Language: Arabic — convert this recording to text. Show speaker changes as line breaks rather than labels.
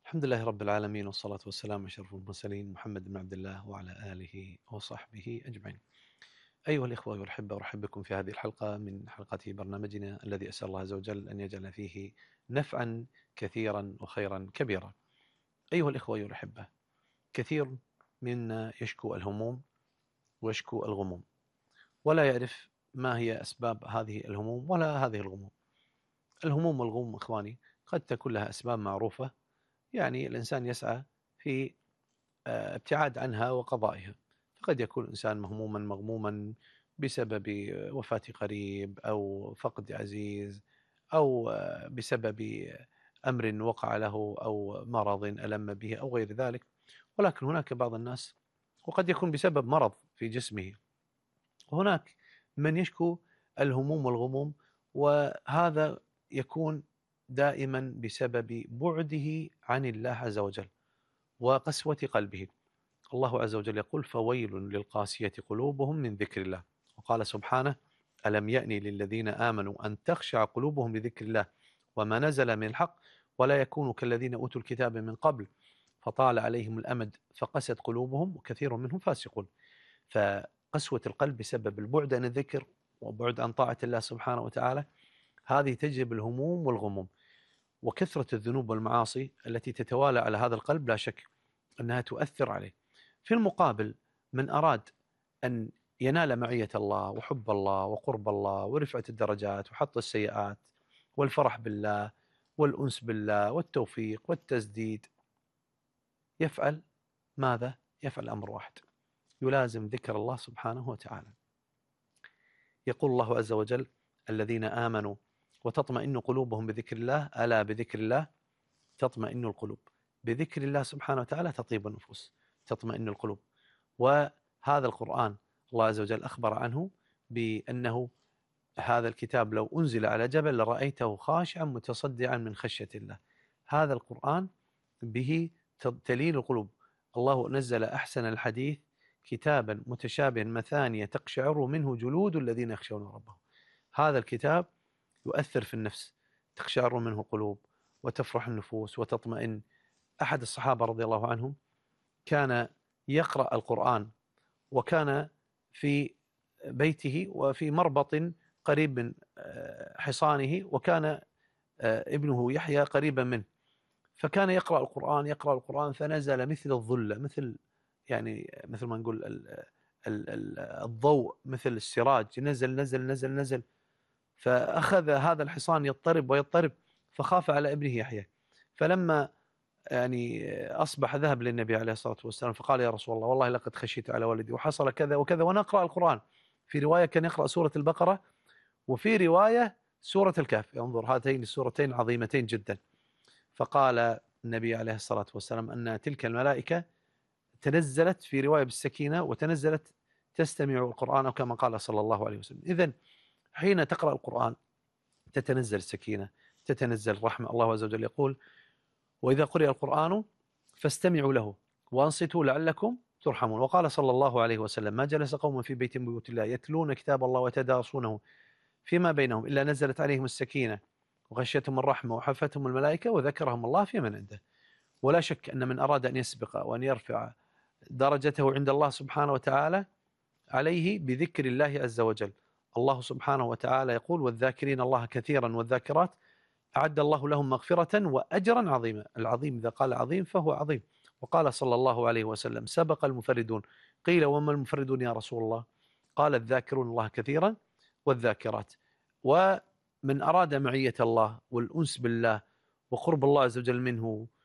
الحمد لله رب العالمين والصلاة والسلام على أشرف المرسلين محمد بن عبد الله وعلى آله وصحبه أجمعين. أيها الإخوة والأحبة، أرحب بكم في هذه الحلقة من حلقات برنامجنا الذي أسأل الله عز وجل أن يجعل فيه نفعا كثيرا وخيرا كبيرا. أيها الإخوة والأحبة، كثير منا يشكو الهموم ويشكو الغموم، ولا يعرف ما هي أسباب هذه الهموم ولا هذه الغموم. الهموم والغموم إخواني قد تكون لها أسباب معروفة، يعني الإنسان يسعى في ابتعاد عنها وقضائها. فقد يكون الإنسان مهموما مغموما بسبب وفاة قريب أو فقد عزيز، أو بسبب أمر وقع له أو مرض ألم به أو غير ذلك. ولكن هناك بعض الناس، وقد يكون بسبب مرض في جسمه، وهناك من يشكو الهموم والغموم، وهذا يكون دائما بسبب بعده عن الله عز وجل وقسوة قلبه. الله عز وجل يقول: فويل للقاسية قلوبهم من ذكر الله. وقال سبحانه: ألم يأن للذين آمنوا أن تخشع قلوبهم لذكر الله وما نزل من الحق ولا يكونوا كالذين أوتوا الكتاب من قبل فطال عليهم الأمد فقست قلوبهم وكثير منهم فاسقون. فقسوة القلب بسبب البعد عن الذكر وبعد عن طاعة الله سبحانه وتعالى، هذه تجلب الهموم والغموم. وكثرة الذنوب والمعاصي التي تتوالى على هذا القلب لا شك أنها تؤثر عليه. في المقابل، من أراد أن ينال معية الله وحب الله وقرب الله ورفعة الدرجات وحط السيئات والفرح بالله والأنس بالله والتوفيق والتسديد، يفعل ماذا؟ يفعل أمر واحد: يلازم ذكر الله سبحانه وتعالى. يقول الله عز وجل: الذين آمنوا وتطمئن قلوبهم بذكر الله، ألا بذكر الله تطمئن القلوب. بذكر الله سبحانه وتعالى تطيب النفوس، تطمئن القلوب. وهذا القرآن الله عز وجل أخبر عنه بأنه هذا الكتاب لو أنزل على جبل لرأيته خاشعا متصدعا من خشية الله. هذا القرآن به تلين القلوب. الله نزل أحسن الحديث كتابا متشابها مثانية تقشعر منه جلود الذين يخشون ربهم. هذا الكتاب يؤثر في النفس، تقشعر منه قلوب وتفرح النفوس وتطمئن. أحد الصحابة رضي الله عنهم كان يقرأ القرآن، وكان في بيته وفي مربط قريب من حصانه، وكان ابنه يحيى قريبا منه، فكان يقرأ القرآن يقرأ القرآن فنزل مثل الظلة، مثل ما نقول الضوء، مثل السراج، نزل نزل نزل نزل. فأخذ هذا الحصان يضطرب ويضطرب، فخاف على ابنه يحيى. فلما أصبح ذهب للنبي عليه الصلاة والسلام فقال: يا رسول الله، والله لقد خشيت على ولدي وحصل كذا وكذا وأنا أقرأ القرآن. في رواية كان يقرأ سورة البقرة، وفي رواية سورة الكهف. انظر، هاتين السورتين عظيمتين جدا. فقال النبي عليه الصلاة والسلام أن تلك الملائكة تنزلت في رواية بالسكينة وتنزلت تستمع القرآن، أو كما قال صلى الله عليه وسلم. إذن حين تقرأ القرآن تتنزل السكينة، تتنزل الرحمة. الله عز وجل يقول: وإذا قرئ القرآن فاستمعوا له وأنصتوا لعلكم ترحمون. وقال صلى الله عليه وسلم: ما جلس قوم في بيت من بيوت الله يتلون كتاب الله ويتدارسونه فيما بينهم إلا نزلت عليهم السكينة وغشيتهم الرحمة وحفتهم الملائكة وذكرهم الله في من عنده. ولا شك أن من أراد أن يسبق وأن يرفع درجته عند الله سبحانه وتعالى عليه بذكر الله عز وجل. الله سبحانه وتعالى يقول: والذاكرين الله كثيرا والذاكرات أعد الله لهم مغفرة وأجرا عظيما. العظيم إذا قال عظيم فهو عظيم. وقال صلى الله عليه وسلم: سبق المفردون. قيل: وما المفردون يا رسول الله؟ قال: الذاكرون الله كثيرا والذاكرات. ومن أراد معية الله والأنس بالله وقرب الله عز وجل منه